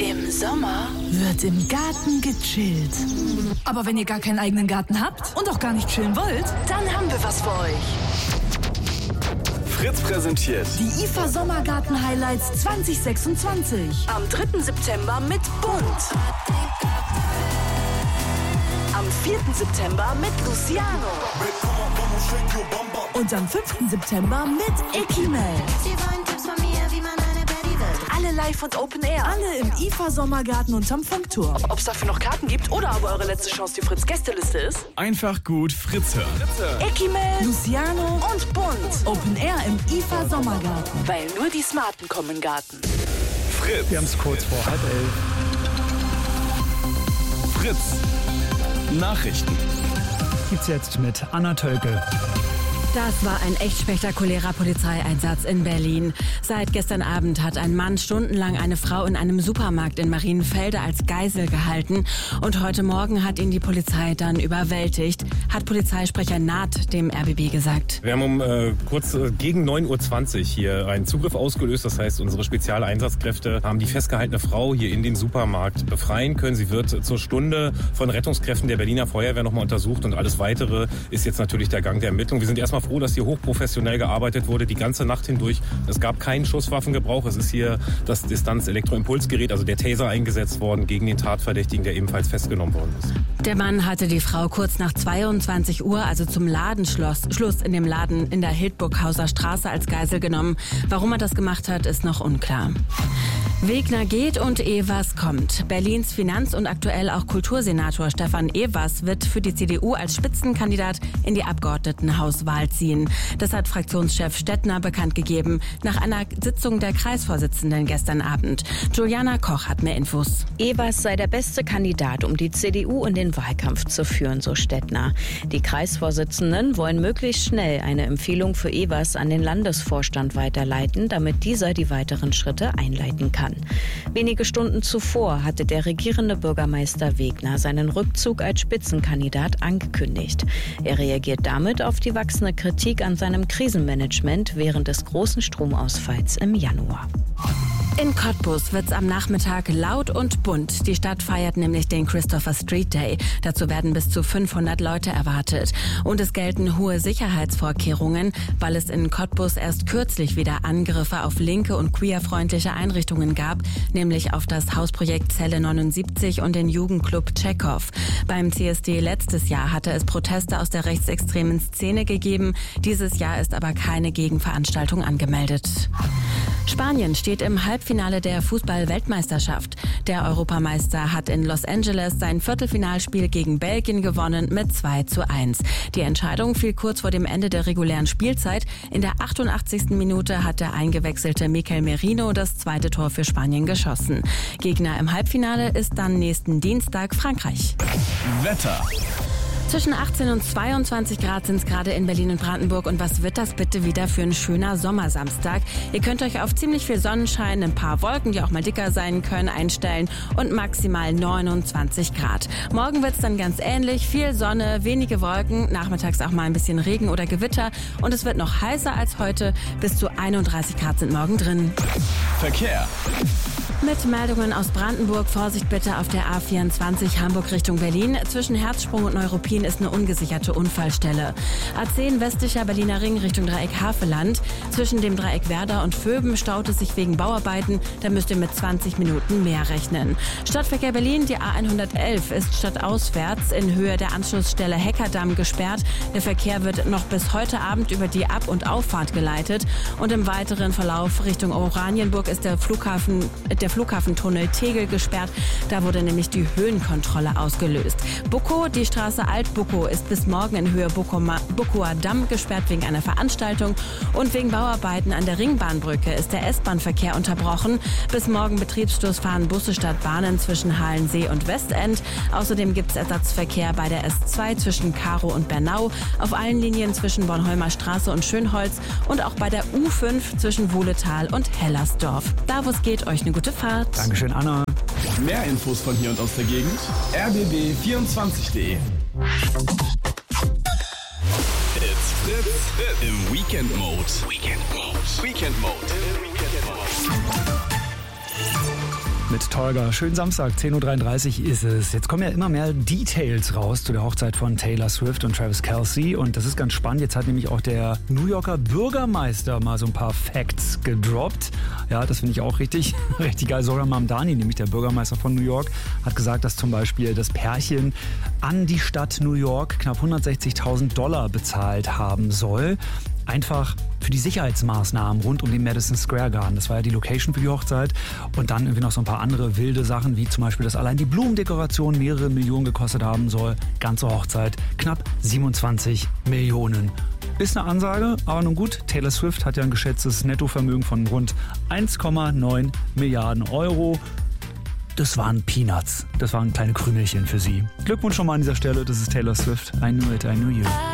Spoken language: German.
Im Sommer wird im Garten gechillt. Aber wenn ihr gar keinen eigenen Garten habt und auch gar nicht chillen wollt, dann haben wir was für euch. Fritz präsentiert Die IFA Sommergarten Highlights 2026. Am 3. September mit Bunt. Am 4. September mit Luciano. Und am 5. September mit Ekimel. Alle live und Open Air. Alle im IFA Sommergarten unterm Funkturm. Ob es dafür noch Karten gibt oder aber eure letzte Chance die Fritz-Gästeliste ist? einfach gut Fritz hören. Ekimel, Luciano und Bunt. Open Air im IFA Sommergarten. Weil nur die Smarten kommen in den Garten. Fritz. Wir haben es kurz vor 10:30. Fritz. Nachrichten. Gibt's jetzt mit Anna Tölke. Das war ein echt spektakulärer Polizeieinsatz in Berlin. Seit gestern Abend hat ein Mann stundenlang eine Frau in einem Supermarkt in Marienfelde als Geisel gehalten. Und heute Morgen hat ihn die Polizei dann überwältigt, hat Polizeisprecher Naht dem RBB gesagt. Wir haben kurz gegen 9:20 Uhr hier einen Zugriff ausgelöst. Das heißt, unsere Spezialeinsatzkräfte haben die festgehaltene Frau hier in den Supermarkt befreien können. Sie wird zur Stunde von Rettungskräften der Berliner Feuerwehr nochmal untersucht. Und alles Weitere ist jetzt natürlich der Gang der Ermittlung. Wir sind erstmal froh, dass hier hochprofessionell gearbeitet wurde, die ganze Nacht hindurch. Es gab keinen Schusswaffengebrauch. Es ist hier das Distanz-Elektroimpulsgerät, also der Taser, eingesetzt worden gegen den Tatverdächtigen, der ebenfalls festgenommen worden ist. Der Mann hatte die Frau kurz nach 22 Uhr, also zum Ladenschluss in dem Laden in der Hildburghauser Straße als Geisel genommen. Warum er das gemacht hat, ist noch unklar. Wegner geht und Evers kommt. Berlins Finanz- und aktuell auch Kultursenator Stefan Evers wird für die CDU als Spitzenkandidat in die Abgeordnetenhauswahl ziehen. Das hat Fraktionschef Stettner bekannt gegeben nach einer Sitzung der Kreisvorsitzenden gestern Abend. Juliana Koch hat mehr Infos. Evers sei der beste Kandidat, um die CDU in den Wahlkampf zu führen, so Stettner. Die Kreisvorsitzenden wollen möglichst schnell eine Empfehlung für Evers an den Landesvorstand weiterleiten, damit dieser die weiteren Schritte einleiten kann. Wenige Stunden zuvor hatte der regierende Bürgermeister Wegner seinen Rückzug als Spitzenkandidat angekündigt. Er reagiert damit auf die wachsende Kritik an seinem Krisenmanagement während des großen Stromausfalls im Januar. In Cottbus wird's am Nachmittag laut und bunt. Die Stadt feiert nämlich den Christopher Street Day. Dazu werden bis zu 500 Leute erwartet. Und es gelten hohe Sicherheitsvorkehrungen, weil es in Cottbus erst kürzlich wieder Angriffe auf linke und queerfreundliche Einrichtungen gab, nämlich auf das Hausprojekt Zelle 79 und den Jugendclub Tschechow. Beim CSD letztes Jahr hatte es Proteste aus der rechtsextremen Szene gegeben. Dieses Jahr ist aber keine Gegenveranstaltung angemeldet. Spanien steht im Halbfinale der Fußball-Weltmeisterschaft. Der Europameister hat in Los Angeles sein Viertelfinalspiel gegen Belgien gewonnen mit 2:1. Die Entscheidung fiel kurz vor dem Ende der regulären Spielzeit. In der 88. Minute hat der eingewechselte Mikel Merino das zweite Tor für Spanien geschossen. Gegner im Halbfinale ist dann nächsten Dienstag Frankreich. Wetter. Zwischen 18 und 22 Grad sind es gerade in Berlin und Brandenburg. Und was wird das bitte wieder für ein schöner Sommersamstag? Ihr könnt euch auf ziemlich viel Sonnenschein, ein paar Wolken, die auch mal dicker sein können, einstellen und maximal 29 Grad. Morgen wird es dann ganz ähnlich. Viel Sonne, wenige Wolken, nachmittags auch mal ein bisschen Regen oder Gewitter. Und es wird noch heißer als heute. Bis zu 31 Grad sind morgen drin. Verkehr. Mit Meldungen aus Brandenburg. Vorsicht bitte auf der A24 Hamburg Richtung Berlin. Zwischen Herzsprung und Neuruppin ist eine ungesicherte Unfallstelle. A10 westlicher Berliner Ring Richtung Dreieck Havelland. Zwischen dem Dreieck Werder und Vöben staut es sich wegen Bauarbeiten. Da müsst ihr mit 20 Minuten mehr rechnen. Stadtverkehr Berlin, die A111 ist stadtauswärts in Höhe der Anschlussstelle Heckerdamm gesperrt. Der Verkehr wird noch bis heute Abend über die Ab- und Auffahrt geleitet. Und im weiteren Verlauf Richtung Oranienburg ist der Flughafentunnel Tegel gesperrt. Da wurde nämlich die Höhenkontrolle ausgelöst. Bukow, die Straße Alt-Bukow, ist bis morgen in Höhe Bukower Damm gesperrt wegen einer Veranstaltung. Und wegen Bauarbeiten an der Ringbahnbrücke ist der S-Bahn-Verkehr unterbrochen. Bis morgen Betriebsschluss fahren Busse statt Bahnen zwischen Halensee und Westend. Außerdem gibt es Ersatzverkehr bei der S2 zwischen Karow und Bernau, auf allen Linien zwischen Bornholmer Straße und Schönholz und auch bei der U5 zwischen Wuhletal und Hellersdorf. Da, wo es geht, euch eine gute Fahrt. Dankeschön, Anna. Mehr Infos von hier und aus der Gegend. rbb24.de. It's Fritz im Weekend Mode. Weekend Mode. mit Tolga. Schönen Samstag, 10.33 Uhr ist es. Jetzt kommen ja immer mehr Details raus zu der Hochzeit von Taylor Swift und Travis Kelce. Und das ist ganz spannend. Jetzt hat nämlich auch der New Yorker Bürgermeister mal so ein paar Facts gedroppt. Ja, das finde ich auch richtig geil. Zohran Mamdani, nämlich der Bürgermeister von New York, hat gesagt, dass zum Beispiel das Pärchen an die Stadt New York knapp $160.000 bezahlt haben soll. Einfach für die Sicherheitsmaßnahmen rund um den Madison Square Garden. Das war ja die Location für die Hochzeit. Und dann irgendwie noch so ein paar andere wilde Sachen, wie zum Beispiel, dass allein die Blumendekoration mehrere Millionen gekostet haben soll. Ganze Hochzeit knapp 27 Millionen. Ist eine Ansage, aber nun gut. Taylor Swift hat ja ein geschätztes Nettovermögen von rund 1,9 Milliarden Euro. Das waren Peanuts. Das waren kleine Krümelchen für sie. Glückwunsch schon mal an dieser Stelle. Das ist Taylor Swift. I Knew It, I Knew You.